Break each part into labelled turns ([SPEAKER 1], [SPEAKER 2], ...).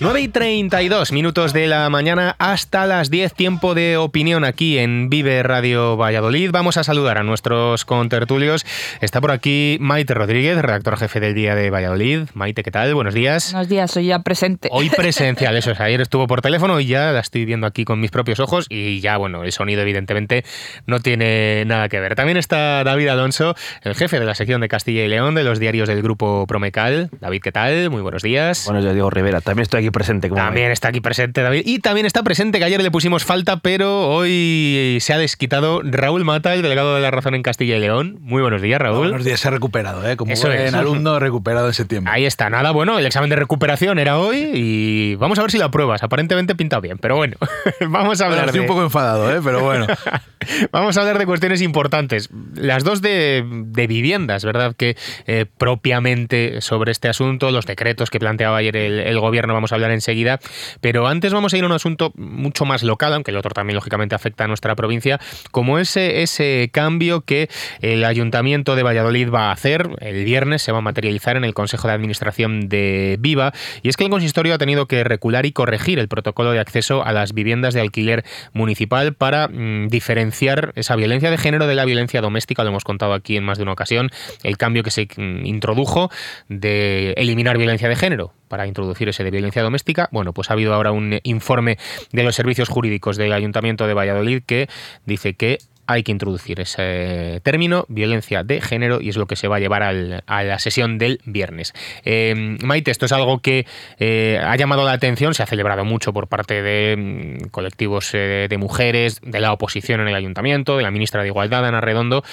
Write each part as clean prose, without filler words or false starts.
[SPEAKER 1] 9:32 minutos de la mañana hasta las 10, tiempo de opinión aquí en Vive Radio Valladolid. Vamos a saludar a nuestros contertulios. Está por aquí Maite Rodríguez, redactora jefe del Día de Valladolid. Maite, ¿qué tal? Buenos días.
[SPEAKER 2] Buenos días, soy ya presente.
[SPEAKER 1] Hoy presencial, eso es. Ayer estuvo por teléfono y ya la estoy viendo aquí con mis propios ojos y ya, bueno, el sonido evidentemente no tiene nada que ver. También está David Alonso, el jefe de la sección de Castilla y León de los diarios del Grupo Promecal. David, ¿qué tal? Muy buenos días.
[SPEAKER 3] Buenos días, Diego Rivera. También estoy aquí presente.
[SPEAKER 1] También está aquí presente David. Y también está presente, que ayer le pusimos falta, pero hoy se ha desquitado, Raúl Mata, el delegado de La Razón en Castilla y León. Muy buenos días, Raúl.
[SPEAKER 4] Buenos días, se ha recuperado, como
[SPEAKER 1] Eso
[SPEAKER 4] buen
[SPEAKER 1] es.
[SPEAKER 4] alumno recuperado ese tiempo.
[SPEAKER 1] Ahí está, nada, bueno, el examen de recuperación era hoy y vamos a ver si lo apruebas. Aparentemente pinta bien, pero bueno, vamos a hablar
[SPEAKER 4] estoy un poco enfadado, pero bueno.
[SPEAKER 1] Vamos a hablar de cuestiones importantes. Las dos de viviendas, ¿verdad? Que propiamente sobre este asunto, los decretos que planteaba ayer el gobierno, vamos a hablar enseguida. Pero antes vamos a ir a un asunto mucho más local, aunque el otro también lógicamente afecta a nuestra provincia, como ese cambio que el Ayuntamiento de Valladolid va a hacer. El viernes se va a materializar en el Consejo de Administración de Viva, y es que el consistorio ha tenido que recular y corregir el protocolo de acceso a las viviendas de alquiler municipal para diferenciar esa violencia de género de la violencia doméstica. Lo hemos contado aquí en más de una ocasión, el cambio que se introdujo de eliminar violencia de género para introducir ese de violencia doméstica. Bueno, pues ha habido ahora un informe de los servicios jurídicos del Ayuntamiento de Valladolid que dice que hay que introducir ese término, violencia de género, y es lo que se va a llevar a la sesión del viernes. Maite, esto es algo que ha llamado la atención, se ha celebrado mucho por parte de colectivos de mujeres, de la oposición en el Ayuntamiento, de la ministra de Igualdad, Ana Redondo,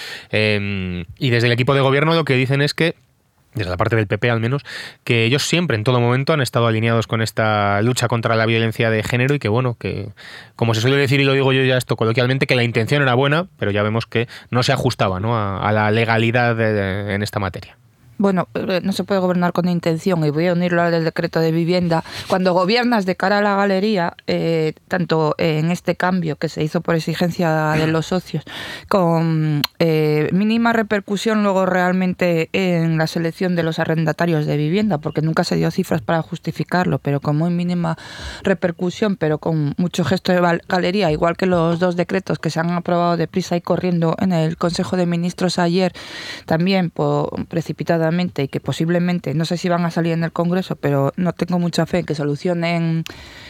[SPEAKER 1] y desde el equipo de gobierno lo que dicen es que, desde la parte del PP al menos, que ellos siempre, en todo momento, han estado alineados con esta lucha contra la violencia de género y que, bueno, que como se suele decir, y lo digo yo ya esto coloquialmente, que la intención era buena, pero ya vemos que no se ajustaba, ¿no?, a la legalidad en esta materia.
[SPEAKER 2] Bueno, no se puede gobernar con intención, y voy a unirlo al del decreto de vivienda. Cuando gobiernas de cara a la galería, tanto en este cambio que se hizo por exigencia de los socios, con mínima repercusión luego realmente en la selección de los arrendatarios de vivienda, porque nunca se dio cifras para justificarlo, pero con muy mínima repercusión, pero con mucho gesto de galería, igual que los dos decretos que se han aprobado deprisa y corriendo en el Consejo de Ministros ayer, también precipitadamente, y que posiblemente, no sé si van a salir en el Congreso, pero no tengo mucha fe en que solucionen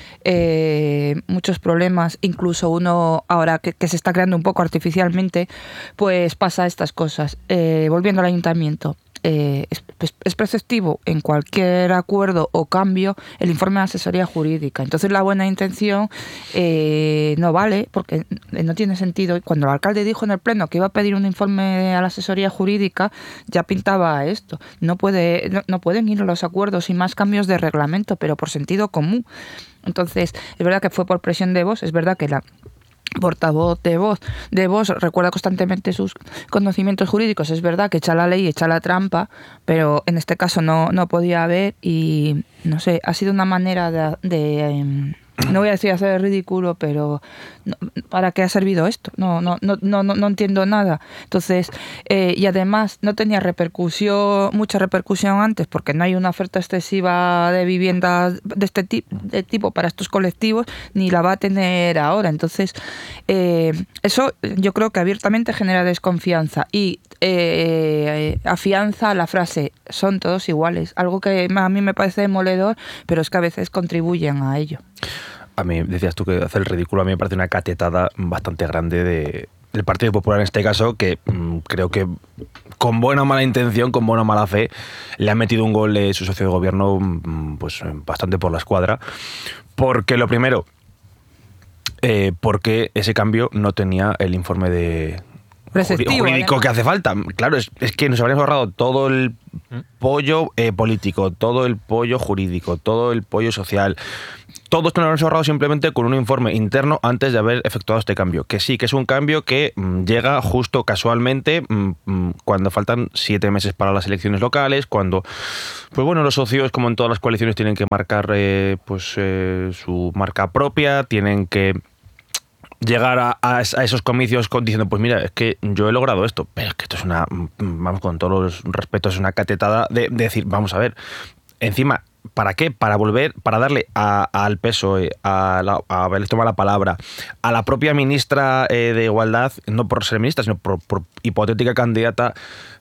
[SPEAKER 2] muchos problemas, incluso uno ahora que se está creando un poco artificialmente, pues pasa estas cosas. Volviendo al Ayuntamiento, es preceptivo en cualquier acuerdo o cambio el informe de asesoría jurídica. Entonces la buena intención no vale, porque no tiene sentido. Cuando el alcalde dijo en el pleno que iba a pedir un informe a la asesoría jurídica, ya pintaba esto. No pueden ir a los acuerdos sin más cambios de reglamento, pero por sentido común. Entonces, es verdad que fue por presión de Vox, es verdad que la portavoz de Vox recuerda constantemente sus conocimientos jurídicos, es verdad que echa la ley, echa la trampa, pero en este caso no podía haber, y no sé, ha sido una manera de no voy a decir hacer el ridículo, pero ¿para qué ha servido esto? No entiendo nada. Entonces, y además no tenía mucha repercusión antes, porque no hay una oferta excesiva de viviendas de este tipo para estos colectivos, ni la va a tener ahora. Entonces, eso yo creo que abiertamente genera desconfianza y afianza la frase son todos iguales, algo que a mí me parece demoledor, pero es que a veces contribuyen a ello.
[SPEAKER 3] A mí, decías tú que hacer el ridículo, a mí me parece una catetada bastante grande del Partido Popular en este caso, que creo que con buena o mala intención, con buena o mala fe, le ha metido un gol su socio de gobierno pues bastante por la escuadra. Porque lo primero, porque ese cambio no tenía el informe de jurídico que hace falta. Claro, es que nos habríamos ahorrado todo el pollo político, todo el pollo jurídico, todo el pollo social. Todo esto nos lo hemos ahorrado simplemente con un informe interno antes de haber efectuado este cambio. Que sí, que es un cambio que llega justo casualmente cuando faltan 7 meses para las elecciones locales, cuando, pues bueno, los socios, como en todas las coaliciones, tienen que marcar su marca propia, tienen que llegar a esos comicios diciendo, pues mira, es que yo he logrado esto, pero es que esto es vamos, con todos los respetos, es una catetada de decir, vamos a ver, encima ¿para qué? Para darle al PSOE, a haberle tomado la palabra, a la propia ministra de Igualdad, no por ser ministra, sino por hipotética candidata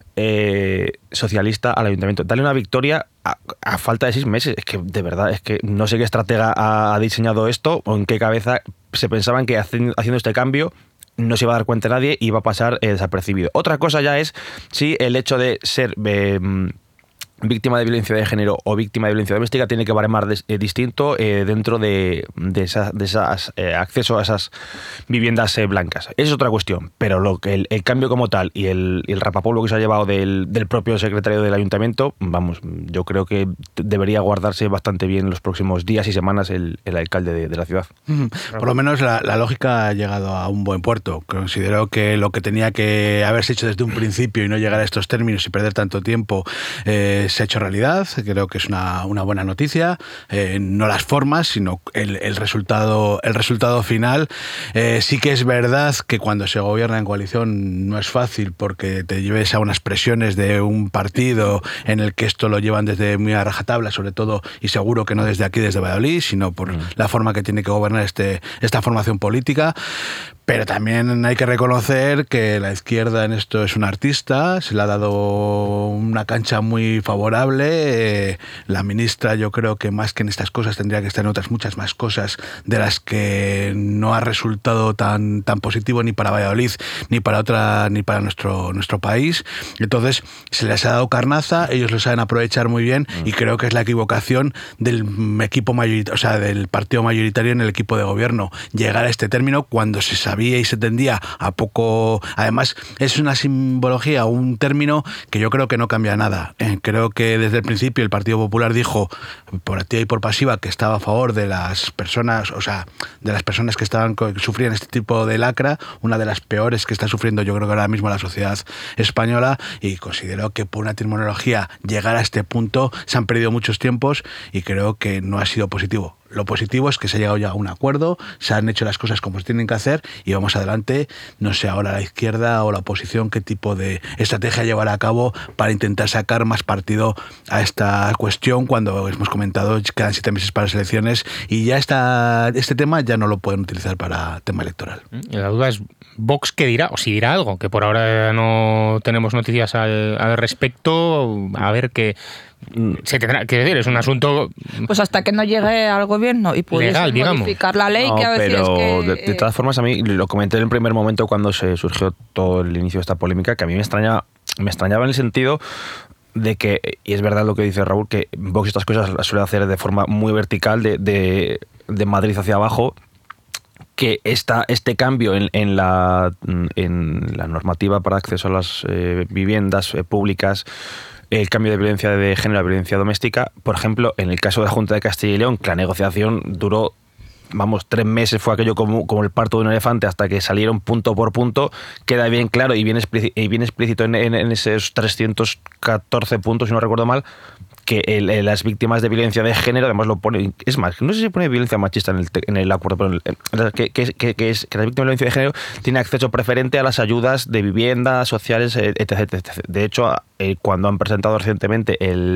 [SPEAKER 3] socialista al ayuntamiento. Darle una victoria a falta de 6 meses. Es que, de verdad, es que no sé qué estratega ha diseñado esto o en qué cabeza se pensaban que haciendo este cambio no se iba a dar cuenta nadie y iba a pasar desapercibido. Otra cosa ya es si el hecho de ser víctima de violencia de género o víctima de violencia doméstica tiene que baremar distinto dentro de esas acceso a esas viviendas blancas. Esa es otra cuestión, pero el cambio como tal y el rapapolvo que se ha llevado del propio secretario del ayuntamiento, vamos, yo creo que debería guardarse bastante bien en los próximos días y semanas el alcalde de la ciudad.
[SPEAKER 4] Por lo menos la lógica ha llegado a un buen puerto. Considero que lo que tenía que haberse hecho desde un principio y no llegar a estos términos y perder tanto tiempo se ha hecho realidad. Creo que es una buena noticia, no las formas, sino el resultado final. Sí que es verdad que cuando se gobierna en coalición no es fácil porque te lleves a unas presiones de un partido en el que esto lo llevan desde muy a rajatabla, sobre todo, y seguro que no desde aquí, desde Valladolid, sino por la forma que tiene que gobernar esta formación política. Pero también hay que reconocer que la izquierda en esto es un artista, se le ha dado una cancha muy favorable. La ministra, yo creo que más que en estas cosas tendría que estar en otras muchas más cosas de las que no ha resultado tan positivo ni para Valladolid ni para nuestro país. Entonces se les ha dado carnaza, ellos lo saben aprovechar muy bien y creo que es la equivocación del equipo mayoritario, o sea, del partido mayoritario en el equipo de gobierno, llegar a este término cuando se sabía y se tendía a poco. Además, es una simbología, un término que yo creo que no cambia nada. Creo que desde el principio el Partido Popular dijo por activa y por pasiva que estaba a favor de las personas, o sea, de las personas que sufrían este tipo de lacra, una de las peores que está sufriendo yo creo que ahora mismo la sociedad española, y considero que por una terminología llegar a este punto se han perdido muchos tiempos y creo que no ha sido positivo. Lo positivo es que se ha llegado ya a un acuerdo, se han hecho las cosas como se tienen que hacer y vamos adelante. No sé ahora la izquierda o la oposición qué tipo de estrategia llevará a cabo para intentar sacar más partido a esta cuestión cuando hemos comentado quedan 7 meses para las elecciones y ya este tema ya no lo pueden utilizar para tema electoral.
[SPEAKER 1] La duda es Vox qué dirá, o si dirá algo, que por ahora no tenemos noticias al respecto. A ver qué se tendrá que decir, es un asunto
[SPEAKER 2] pues hasta que no llegue al gobierno y pudiese modificar la ley, que a veces
[SPEAKER 3] pero
[SPEAKER 2] es que
[SPEAKER 3] de todas formas, a mí lo comenté en el primer momento cuando se surgió todo el inicio de esta polémica, que a mí me extrañaba en el sentido de que, y es verdad lo que dice Raúl, que Vox estas cosas las suele hacer de forma muy vertical, de Madrid hacia abajo, que este cambio en la normativa para acceso a las viviendas públicas, el cambio de violencia de género a violencia doméstica, por ejemplo, en el caso de la Junta de Castilla y León, que la negociación duró, 3 meses, fue aquello como el parto de un elefante hasta que salieron punto por punto, queda bien claro y bien explícito en esos 314 puntos, si no recuerdo mal, que las víctimas de violencia de género, además lo pone, es más, no sé si pone violencia machista en el acuerdo, pero que las víctimas de violencia de género tienen acceso preferente a las ayudas de vivienda, sociales, etc. De hecho, cuando han presentado recientemente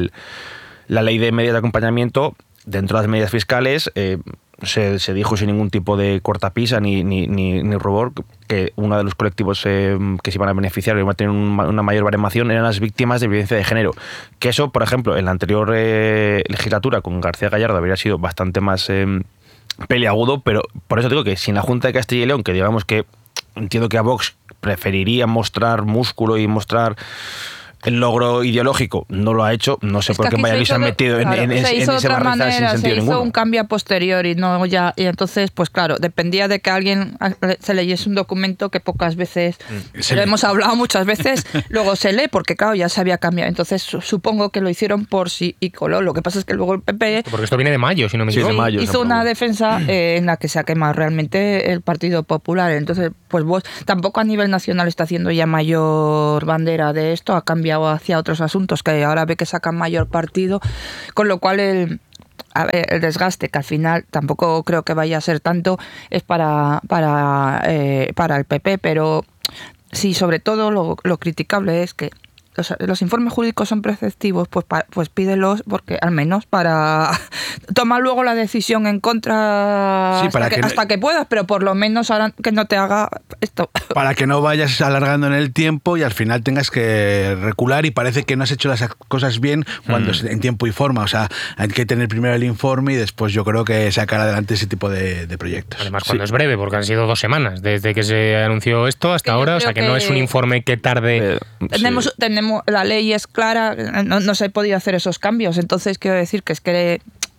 [SPEAKER 3] la ley de medidas de acompañamiento, dentro de las medidas fiscales, se dijo sin ningún tipo de cortapisa ni rubor que uno de los colectivos que se iban a beneficiar y iban a tener una mayor baremación eran las víctimas de violencia de género. Que eso, por ejemplo, en la anterior legislatura con García Gallardo habría sido bastante más peliagudo, pero por eso digo que sin la Junta de Castilla y León, que digamos que entiendo que a Vox preferiría mostrar músculo y mostrar el logro ideológico, no lo ha hecho. No sé por qué Valladolid se han metido en ese barrizal sin sentido ninguno.
[SPEAKER 2] Se hizo un cambio a posteriori, no ya, y entonces, pues claro, dependía de que alguien se leyese un documento que pocas veces, lo hemos hablado muchas veces, luego se lee porque claro, ya se había cambiado. Entonces supongo que lo hicieron por sí y coló. Lo que pasa es que luego el PP...
[SPEAKER 1] Porque esto viene de mayo, si no me equivoco.
[SPEAKER 2] Hizo una defensa en la que se ha quemado realmente el Partido Popular. Entonces, pues vos tampoco a nivel nacional está haciendo ya mayor bandera de esto, ha cambiado hacia otros asuntos que ahora ve que sacan mayor partido, con lo cual el desgaste, que al final tampoco creo que vaya a ser tanto, es para el PP, pero sí, sobre todo lo criticable es que los informes jurídicos son preceptivos, pues pídelos, porque al menos para tomar luego la decisión en contra hasta que puedas, pero por lo menos ahora que no te haga esto.
[SPEAKER 4] Para que no vayas alargando en el tiempo y al final tengas que recular y parece que no has hecho las cosas bien cuando en tiempo y forma. O sea, hay que tener primero el informe y después yo creo que sacar adelante ese tipo de proyectos.
[SPEAKER 1] Además, cuando es breve, porque han sido 2 semanas desde que se anunció esto hasta ahora, o sea que no es un informe que tarde.
[SPEAKER 2] Tenemos la ley es clara, no se ha podido hacer esos cambios, entonces quiero decir que es que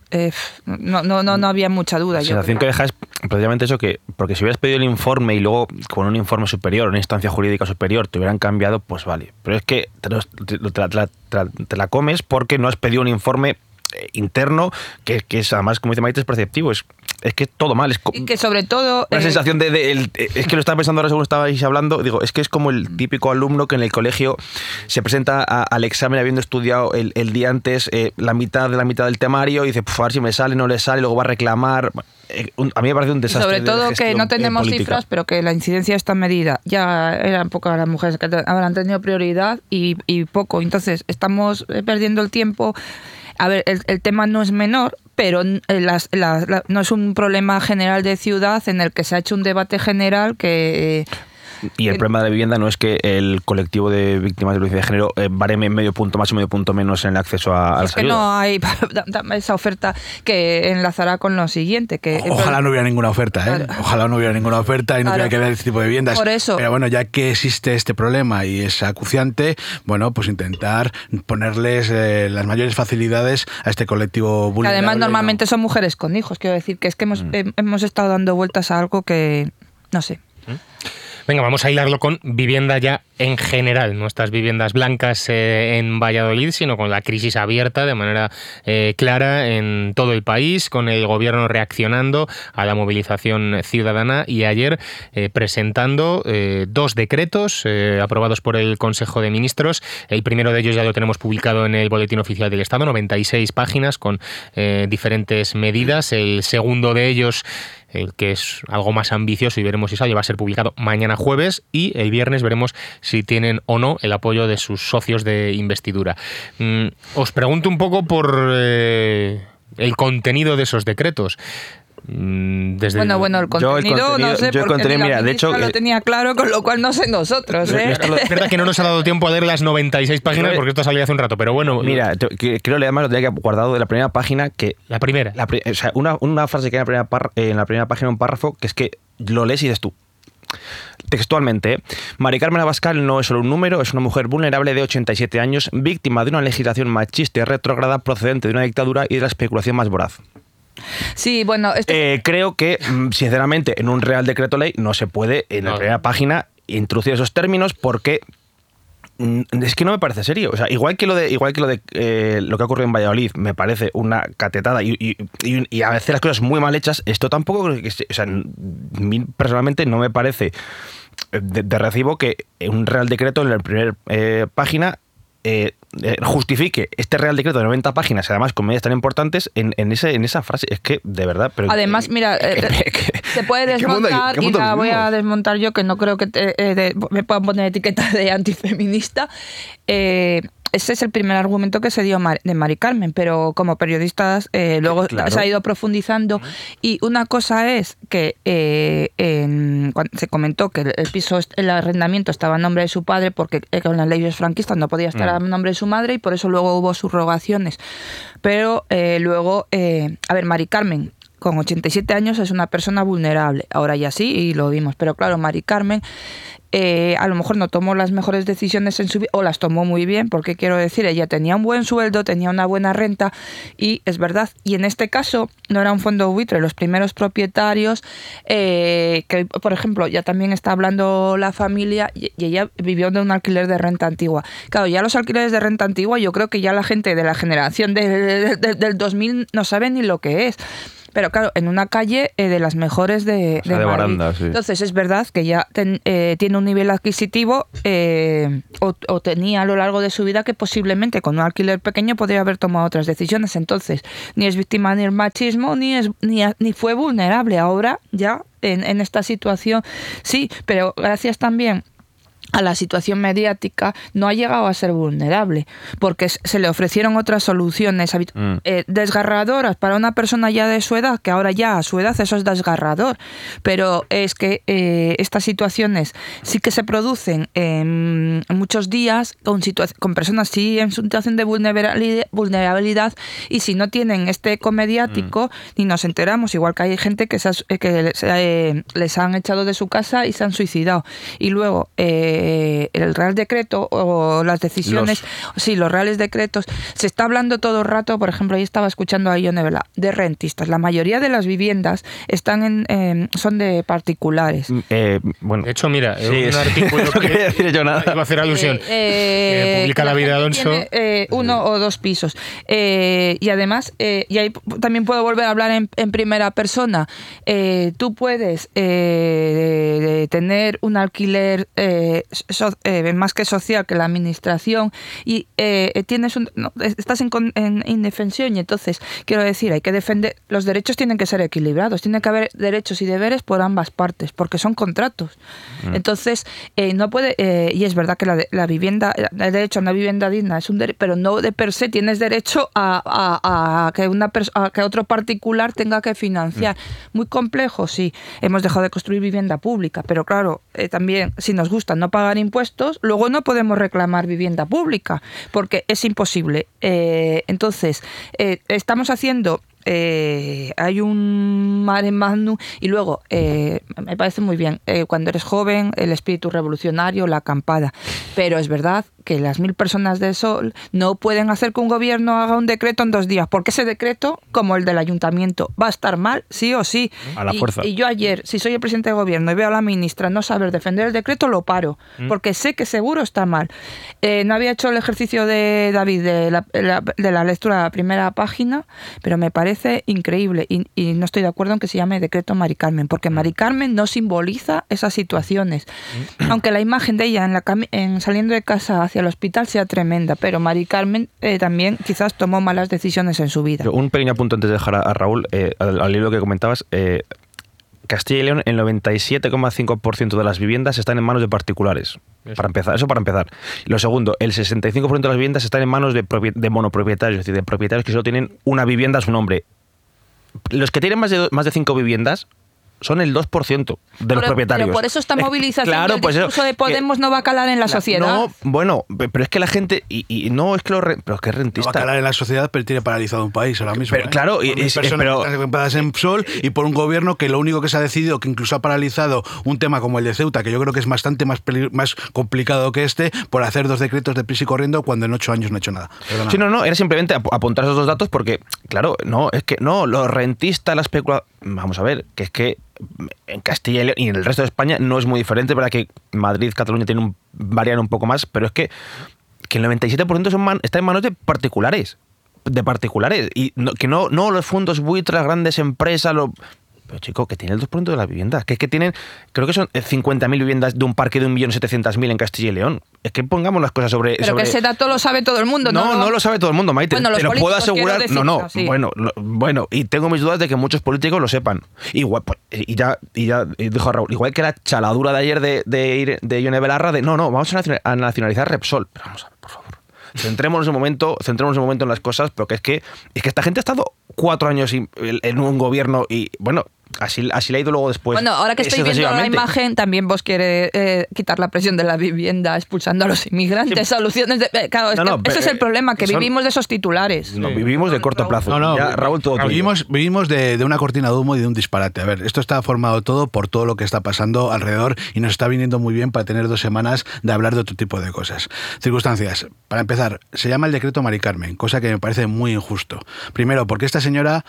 [SPEAKER 2] no había mucha duda.
[SPEAKER 3] La sensación que deja es precisamente eso, que porque si hubieras pedido el informe y luego con un informe superior, una instancia jurídica superior, te hubieran cambiado, pues vale. Pero es que te la comes porque no has pedido un informe interno que es además, como dice Maite, es perceptivo, es que todo mal.
[SPEAKER 2] Y que sobre todo...
[SPEAKER 3] La sensación es que lo estaba pensando ahora según estabais hablando, digo, es que es como el típico alumno que en el colegio se presenta al examen habiendo estudiado el día antes la mitad del temario y dice, a ver si me sale, no le sale, luego va a reclamar. A mí me parece un desastre.
[SPEAKER 2] Sobre todo que no tenemos cifras, pero que la incidencia de esta medida ya eran pocas las mujeres que habrán tenido prioridad y poco. Entonces, estamos perdiendo el tiempo. A ver, el tema no es menor, pero no es un problema general de ciudad en el que se ha hecho un debate general que...
[SPEAKER 3] Y el problema de la vivienda no es que el colectivo de víctimas de violencia de género bareme medio punto más o medio punto menos en el acceso a las ayudas. Es que
[SPEAKER 2] no hay esa oferta que enlazará con lo siguiente.
[SPEAKER 4] Ojalá no hubiera ninguna oferta, ¿eh? Claro. Ojalá no hubiera ninguna oferta y no tuviera que ver este tipo de viviendas.
[SPEAKER 2] Por eso.
[SPEAKER 4] Pero bueno, ya que existe este problema y es acuciante, bueno, pues intentar ponerles las mayores facilidades a este colectivo vulnerable.
[SPEAKER 2] Además, normalmente son mujeres con hijos. Quiero decir que es que hemos estado dando vueltas a algo que, no sé.
[SPEAKER 1] Venga, vamos a hilarlo con vivienda ya en general, no estas viviendas blancas en Valladolid, sino con la crisis abierta de manera clara en todo el país, con el gobierno reaccionando a la movilización ciudadana y ayer presentando 2 decretos aprobados por el Consejo de Ministros. El primero de ellos ya lo tenemos publicado en el Boletín Oficial del Estado, 96 páginas con diferentes medidas. El segundo de ellos, el que es algo más ambicioso y veremos si sale, va a ser publicado mañana jueves y el viernes veremos si tienen o no el apoyo de sus socios de investidura. Os pregunto un poco por el contenido de esos decretos.
[SPEAKER 2] Bueno, el contenido no sé, porque mira, de hecho lo tenía claro, con lo cual no sé nosotros.
[SPEAKER 1] Es verdad que no nos ha dado tiempo a leer las 96 páginas porque esto salió hace un rato, pero bueno.
[SPEAKER 3] Mira, creo que además lo tenía guardado de la primera página.
[SPEAKER 1] La primera.
[SPEAKER 3] O sea, una frase que hay en la primera página, un párrafo, que es que lo lees y dices tú. Textualmente, Mari Carmen Abascal no es solo un número, es una mujer vulnerable de 87 años, víctima de una legislación machista y retrógrada procedente de una dictadura y de la especulación más voraz.
[SPEAKER 2] Sí, bueno...
[SPEAKER 3] creo que, sinceramente, en un Real Decreto Ley no se puede, en la primera página, introducir esos términos porque es que no me parece serio. O sea, igual que lo de lo que ha ocurrido en Valladolid me parece una catetada y a veces las cosas muy mal hechas, esto tampoco... O sea, personalmente no me parece de recibo que un Real Decreto en la primera página justifique este Real Decreto de 90 páginas, además con medidas tan importantes, en esa frase. Es que, de verdad... Pero
[SPEAKER 2] además, mira, se puede desmontar y la voy a desmontar yo, que no creo que me puedan poner etiqueta de antifeminista. Ese es el primer argumento que se dio de Mari Carmen, pero como periodistas luego claro, se ha ido profundizando. Y una cosa es que cuando se comentó que el piso, el arrendamiento estaba a nombre de su padre porque con las leyes franquistas no podía estar a nombre de su madre y por eso luego hubo subrogaciones. Pero luego, a ver, Mari Carmen con 87 años es una persona vulnerable. Ahora ya sí, y lo vimos. Pero claro, Mari Carmen a lo mejor no tomó las mejores decisiones en su vida, o las tomó muy bien, porque quiero decir, ella tenía un buen sueldo, tenía una buena renta, y es verdad, y en este caso no era un fondo buitre, los primeros propietarios, que por ejemplo, ya también está hablando la familia, y ella vivió de un alquiler de renta antigua. Claro, ya los alquileres de renta antigua, yo creo que ya la gente de la generación del 2000 no sabe ni lo que es. Pero claro, en una calle de las mejores de Madrid.
[SPEAKER 3] Baranda, sí.
[SPEAKER 2] Entonces es verdad que ya tiene un nivel adquisitivo o tenía a lo largo de su vida que posiblemente con un alquiler pequeño podría haber tomado otras decisiones. Entonces ni es víctima del machismo ni fue vulnerable. Ahora ya en esta situación sí, pero gracias también a la situación mediática, no ha llegado a ser vulnerable, porque se le ofrecieron otras soluciones desgarradoras para una persona ya de su edad, que ahora ya a su edad eso es desgarrador, pero es que estas situaciones sí que se producen muchos días con personas sí en situación de vulnerabilidad, y si no tienen este eco mediático ni nos enteramos, igual que hay gente que les han echado de su casa y se han suicidado, y luego el Real Decreto o las decisiones, los Reales Decretos, se está hablando todo el rato, por ejemplo, ahí estaba escuchando a Ione Vela, de rentistas. La mayoría de las viviendas son de particulares.
[SPEAKER 1] Bueno, de hecho, mira, un artículo que iba a hacer alusión, que publica La Vida de Alonso.
[SPEAKER 2] Tiene 1 o 2 pisos. Y además, y ahí también puedo volver a hablar en primera persona, tú puedes tener un alquiler más que social, que la administración, y estás en indefensión, y entonces quiero decir, hay que defender, los derechos tienen que ser equilibrados, tiene que haber derechos y deberes por ambas partes, porque son contratos. Entonces no puede, y es verdad que la vivienda, el derecho a una vivienda digna es un derecho, pero no de per se tienes derecho a que otro particular tenga que financiar. Muy complejo, sí. Hemos dejado de construir vivienda pública, pero claro, también si nos gusta no pagar impuestos, luego no podemos reclamar vivienda pública, porque es imposible. Entonces, estamos haciendo... hay un mare magnum, y luego me parece muy bien cuando eres joven el espíritu revolucionario, la acampada, pero es verdad que las 1000 personas de Sol no pueden hacer que un gobierno haga un decreto en 2 días, porque ese decreto, como el del ayuntamiento, va a estar mal sí o sí,
[SPEAKER 3] a la fuerza.
[SPEAKER 2] Y yo ayer, si soy el presidente del gobierno y veo a la ministra no saber defender el decreto, lo paro, porque sé que seguro está mal. No había hecho el ejercicio de David de la lectura de la primera página, pero me parece increíble, y no estoy de acuerdo en que se llame decreto Mari Carmen, porque Mari Carmen no simboliza esas situaciones, aunque la imagen de ella saliendo de casa hacia el hospital sea tremenda, pero Mari Carmen también quizás tomó malas decisiones en su vida.
[SPEAKER 3] Un pequeño apunte antes de dejar a Raúl, al libro que comentabas. Castilla y León, el 97,5% de las viviendas están en manos de particulares. Para empezar. Y lo segundo, el 65% de las viviendas están en manos de monopropietarios, es decir, de propietarios que solo tienen una vivienda a su nombre. Los que tienen más de 5 viviendas son el 2% de los propietarios.
[SPEAKER 2] Pero por eso esta movilización,
[SPEAKER 3] claro,
[SPEAKER 2] el
[SPEAKER 3] pues
[SPEAKER 2] discurso de Podemos no va a calar en la sociedad.
[SPEAKER 3] No, bueno, pero es que la gente... Y no es que pero es que es rentista.
[SPEAKER 4] No va a calar en la sociedad, pero tiene paralizado un país ahora mismo.
[SPEAKER 3] Pero, claro,
[SPEAKER 4] personas ocupadas en Sol, y por un gobierno que lo único que se ha decidido, que incluso ha paralizado un tema como el de Ceuta, que yo creo que es bastante más complicado que por hacer 2 decretos de prisa y corriendo cuando en 8 años no ha hecho nada. Perdona.
[SPEAKER 3] Sí, no, era simplemente apuntar esos 2 datos porque, claro, los rentistas, la especulación... Vamos a ver, que es que en Castilla y León y en el resto de España no es muy diferente, para que Madrid, Cataluña varían un poco más, pero es que el 97% está en manos de particulares. Y que no los fondos buitres, las grandes empresas... Pero chico, que tiene el 2% de las viviendas. Que tienen, creo que son 50.000 viviendas de un parque de 1.700.000 en Castilla y León. Es que pongamos las cosas sobre...
[SPEAKER 2] Pero que ese dato lo sabe todo el mundo, ¿no?
[SPEAKER 3] No lo sabe todo el mundo, Maite.
[SPEAKER 2] Bueno,
[SPEAKER 3] te lo puedo asegurar.
[SPEAKER 2] Decir, sí.
[SPEAKER 3] Bueno, y tengo mis dudas de que muchos políticos lo sepan. Igual, pues, y ya dijo Raúl, igual que la chaladura de ayer de Ione Belarra vamos a nacionalizar Repsol. Pero vamos a ver, por favor. Centrémonos un momento en las cosas, pero que es que esta gente ha estado 4 años en un gobierno y, bueno, así le ha ido luego después.
[SPEAKER 2] Bueno, ahora que estoy viendo la imagen, también vos quieres quitar la presión de la vivienda expulsando a los inmigrantes, sí. Soluciones de... Claro, ese es el problema, que vivimos de esos titulares.
[SPEAKER 3] No, vivimos de corto plazo. Raúl, todo
[SPEAKER 4] vivimos de una cortina de humo y de un disparate. A ver, esto está formado todo por todo lo que está pasando alrededor, y nos está viniendo muy bien para tener 2 semanas de hablar de otro tipo de cosas. Circunstancias. Para empezar, se llama el decreto Mari Carmen, cosa que me parece muy injusto. Primero, porque esta señora...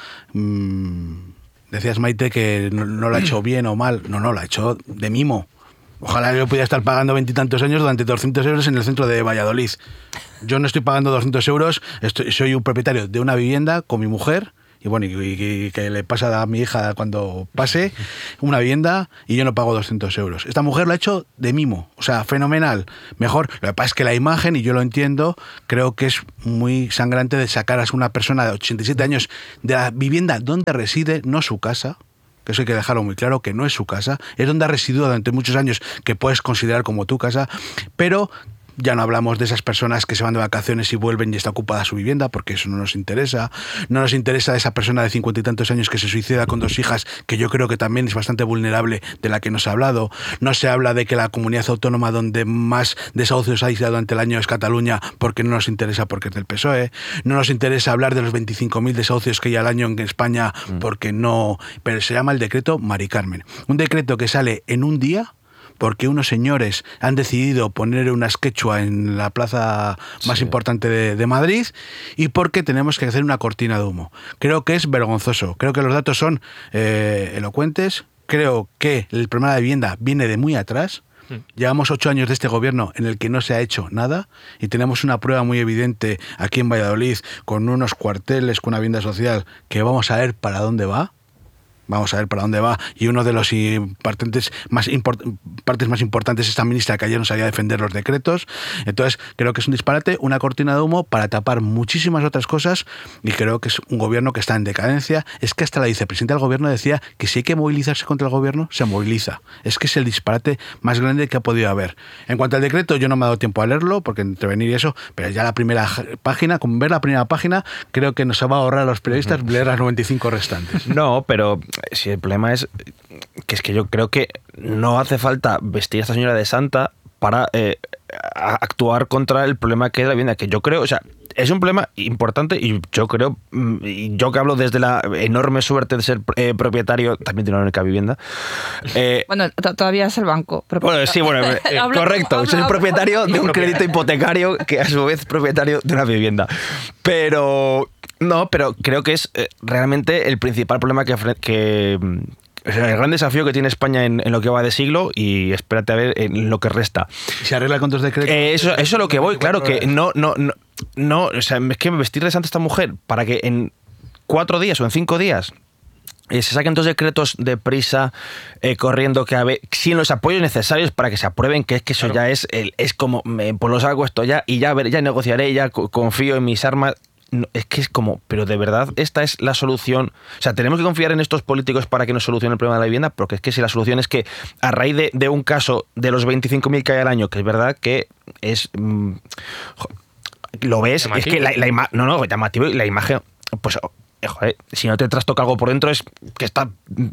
[SPEAKER 4] decías, Maite, que no lo ha hecho bien o mal. No, lo ha hecho de mimo. Ojalá yo pudiera estar pagando 20 y tantos años durante 200 euros en el centro de Valladolid. Yo no estoy pagando 200 euros, soy un propietario de una vivienda con mi mujer, y bueno, y que le pasa a mi hija cuando pase una vivienda, y yo no pago 200 euros. Esta mujer lo ha hecho de mimo, o sea, fenomenal. Mejor, lo que pasa es que la imagen, y yo lo entiendo, creo que es muy sangrante de sacar a una persona de 87 años de la vivienda donde reside, no su casa, que eso hay que dejarlo muy claro, que no es su casa, es donde ha residido durante muchos años, que puedes considerar como tu casa, pero ya no hablamos de esas personas que se van de vacaciones y vuelven y está ocupada su vivienda, porque eso no nos interesa. No nos interesa esa persona de 50 y tantos años que se suicida con 2 hijas, que yo creo que también es bastante vulnerable, de la que no se ha hablado. No se habla de que la comunidad autónoma donde más desahucios hay durante el año es Cataluña, porque no nos interesa, porque es del PSOE. No nos interesa hablar de los 25.000 desahucios que hay al año en España, porque no... Pero se llama el decreto Mari Carmen. Un decreto que sale en un día, porque unos señores han decidido poner unas quechua en la plaza más importante de Madrid, y porque tenemos que hacer una cortina de humo. Creo que es vergonzoso. Creo que los datos son elocuentes. Creo que el problema de la vivienda viene de muy atrás. Llevamos 8 años de este gobierno en el que no se ha hecho nada, y tenemos una prueba muy evidente aquí en Valladolid con unos cuarteles, con una vivienda social, que vamos a ver para dónde va. Vamos a ver para dónde va. Y uno de los partes más importantes es esta ministra, que ayer no sabía defender los decretos. Entonces, creo que es un disparate, una cortina de humo para tapar muchísimas otras cosas, y creo que es un gobierno que está en decadencia. Es que hasta la vicepresidenta del gobierno decía que si hay que movilizarse contra el gobierno, se moviliza. Es que es el disparate más grande que ha podido haber. En cuanto al decreto, yo no me he dado tiempo a leerlo, porque intervenir y eso, pero ya la primera página, con ver la primera página, creo que nos va a ahorrar a los periodistas leer las 95 restantes.
[SPEAKER 3] No, pero si el problema es que yo creo que no hace falta vestir a esta señora de santa para actuar contra el problema que es la vivienda, que yo creo, o sea, es un problema importante, y yo creo, yo que hablo desde la enorme suerte de ser propietario también de una única vivienda.
[SPEAKER 2] Bueno, todavía es el banco.
[SPEAKER 3] Bueno, sí, bueno, correcto, soy propietario de un crédito hipotecario que a su vez es propietario de una vivienda. Pero creo que es realmente el principal problema que o sea, el gran desafío que tiene España en lo que va de siglo, y espérate a ver en lo que resta.
[SPEAKER 4] ¿Se arregla con 2 decretos?
[SPEAKER 3] Eso es lo que voy, claro, que no, o sea, es que vestir de santa a esta mujer para que en 4 días o en 5 días se saquen 2 decretos deprisa, corriendo, sin los apoyos necesarios para que se aprueben, que es que eso ya es como, pues los hago esto ya, y ya negociaré, ya confío en mis armas. No, es que es como, pero de verdad, esta es la solución. O sea, tenemos que confiar en estos políticos para que nos solucionen el problema de la vivienda, porque es que si la solución es que a raíz de un caso de los 25.000 que hay al año, que es verdad que es... lo ves, llamativo. Es que llamativo, y la imagen, pues... Joder, si no te trastoca algo por dentro es que está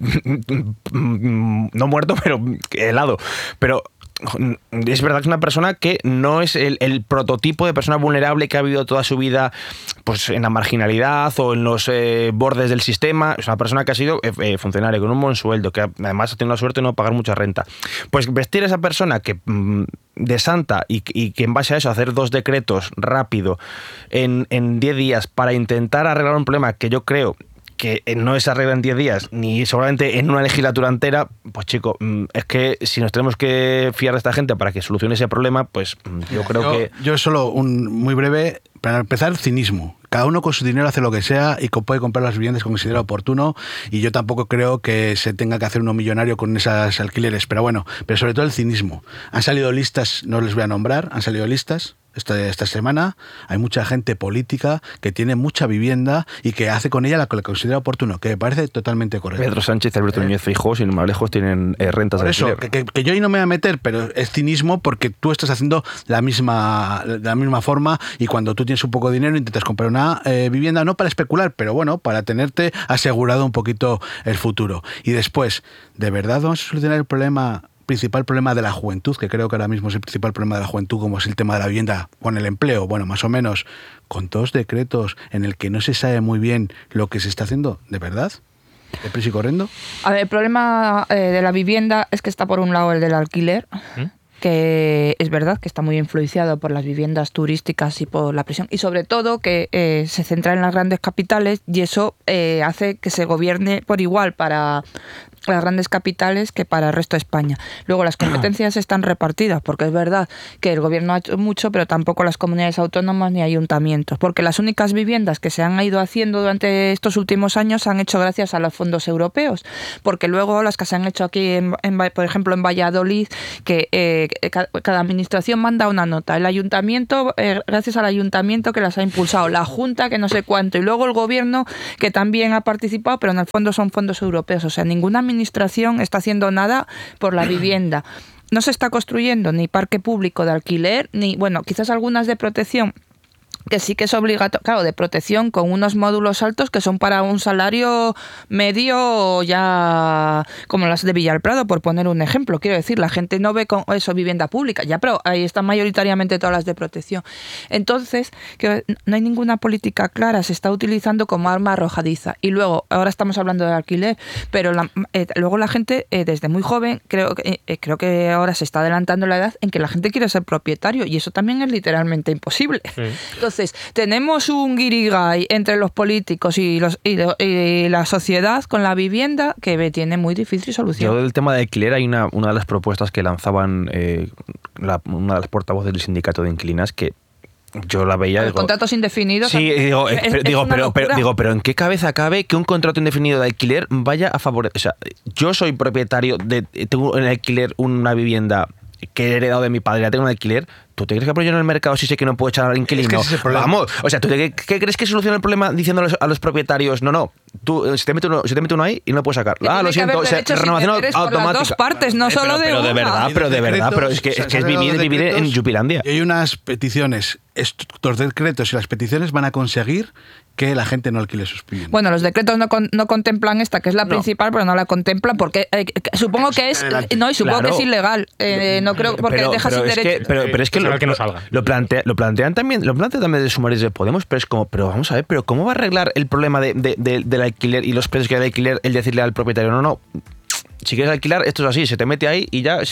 [SPEAKER 3] no muerto, pero helado. Pero es verdad que es una persona que no es el prototipo de persona vulnerable que ha vivido toda su vida pues en la marginalidad o en los bordes del sistema. Es una persona que ha sido funcionario con un buen sueldo, que además ha tenido la suerte de no pagar mucha renta. Pues vestir a esa persona que de santa y que en base a eso hacer 2 decretos rápido en 10 días para intentar arreglar un problema que yo creo que no se arregla en 10 días, ni seguramente en una legislatura entera, pues chico, es que si nos tenemos que fiar de esta gente para que solucione ese problema, pues yo creo que...
[SPEAKER 4] Yo solo muy breve, para empezar, cinismo. Cada uno con su dinero hace lo que sea y puede comprar las viviendas que considera oportuno, y yo tampoco creo que se tenga que hacer uno millonario con esas alquileres, pero bueno, pero sobre todo el cinismo. Han salido listas, no les voy a nombrar, han salido listas. Esta semana hay mucha gente política que tiene mucha vivienda y que hace con ella lo que le considera oportuno, que me parece totalmente correcto.
[SPEAKER 3] Pedro Sánchez y Alberto Núñez Feijóo, sin ir más lejos, tienen rentas de alquiler.
[SPEAKER 4] Por eso, que yo ahí no me voy a meter, pero es cinismo, porque tú estás haciendo la misma forma, y cuando tú tienes un poco de dinero intentas comprar una vivienda, no para especular, pero bueno, para tenerte asegurado un poquito el futuro. Y después, ¿de verdad vamos a solucionar el principal problema de la juventud, que creo que ahora mismo es el principal problema de la juventud, como es el tema de la vivienda, con el empleo? Bueno, más o menos, con 2 decretos en el que no se sabe muy bien lo que se está haciendo, ¿de verdad? ¿Deprisa y corriendo?
[SPEAKER 2] A ver, el problema de la vivienda es que está por un lado el del alquiler, que es verdad que está muy influenciado por las viviendas turísticas y por la presión, y sobre todo que se centra en las grandes capitales, y eso hace que se gobierne por igual para las grandes capitales que para el resto de España. Luego las competencias están repartidas, porque es verdad que el gobierno ha hecho mucho, pero tampoco las comunidades autónomas ni ayuntamientos, porque las únicas viviendas que se han ido haciendo durante estos últimos años se han hecho gracias a los fondos europeos, porque luego las que se han hecho aquí, por ejemplo, en Valladolid, que cada administración manda una nota, el ayuntamiento, gracias al ayuntamiento que las ha impulsado, la Junta que no sé cuánto, y luego el gobierno que también ha participado, pero en el fondo son fondos europeos, o sea, ninguna administración está haciendo nada por la vivienda. No se está construyendo ni parque público de alquiler, ni, bueno, quizás algunas de protección, que sí que es obligatorio, claro, de protección con unos módulos altos que son para un salario medio ya como las de Villalprado, por poner un ejemplo. Quiero decir, la gente no ve con eso vivienda pública, ya, pero ahí están mayoritariamente todas las de protección. Entonces, que no hay ninguna política clara, se está utilizando como arma arrojadiza. Y luego, ahora estamos hablando de alquiler, pero luego la gente, desde muy joven, creo que ahora se está adelantando la edad en que la gente quiere ser propietario, y eso también es literalmente imposible. Sí. Entonces, tenemos un guirigay entre los políticos y la sociedad con la vivienda que tiene muy difícil solución.
[SPEAKER 3] Yo del tema de alquiler hay una de las propuestas que lanzaban una de las portavoces del sindicato de inquilinas que yo la veía.
[SPEAKER 2] Los contratos indefinidos.
[SPEAKER 3] Sí, pero ¿en qué cabeza cabe que un contrato indefinido de alquiler vaya a favorecer? O sea, yo soy propietario tengo en alquiler una vivienda que he heredado de mi padre, la tengo en alquiler. ¿Tú te crees que apoyo en el mercado si sé que no puedo echar al inquilino?
[SPEAKER 4] Es que
[SPEAKER 3] vamos, o sea, ¿tú qué crees que soluciona el problema diciendo a los propietarios? No, tú se te mete uno ahí y no lo puedes sacar. Lo siento, renovación automática.
[SPEAKER 2] Por las dos partes, no solo de una.
[SPEAKER 3] Pero es que es vivir en Yupilandia.
[SPEAKER 4] Y hay unas peticiones, estos decretos y las peticiones van a conseguir que la gente no alquile sus viviendas.
[SPEAKER 2] Bueno, los decretos no contemplan esta, que es la principal, pero no la contemplan porque supongo que es que es ilegal. No creo, porque deja sin derecho.
[SPEAKER 3] Pero es que
[SPEAKER 1] que no salga.
[SPEAKER 3] Lo plantean también de sumarios de Podemos, pero es como, pero vamos a ver, pero ¿cómo va a arreglar el problema del alquiler y los precios que hay de alquiler el decirle al propietario, no, si quieres alquilar, esto es así, se te mete ahí y ya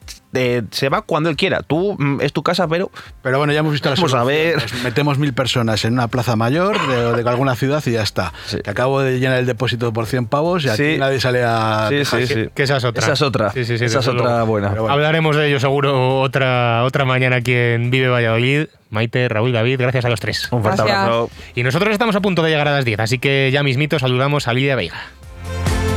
[SPEAKER 3] se va cuando él quiera. Tú, es tu casa, pero
[SPEAKER 4] bueno, ya hemos visto la solución.
[SPEAKER 3] A ver.
[SPEAKER 4] Metemos 1.000 personas en una plaza mayor de alguna ciudad y ya está. Sí. Que acabo de llenar el depósito por 100 pavos y aquí nadie sale a...
[SPEAKER 3] Sí.
[SPEAKER 1] Que esa es otra.
[SPEAKER 3] Esa es otra.
[SPEAKER 1] Sí,
[SPEAKER 3] esa es otra buena.
[SPEAKER 1] Bueno. Hablaremos de ello seguro otra mañana aquí en Vive Valladolid. Maite, Raúl, David, gracias a los tres.
[SPEAKER 3] Un fuerte abrazo.
[SPEAKER 1] Y nosotros estamos a punto de llegar a las 10, así que ya mismito saludamos a Lidia Veiga.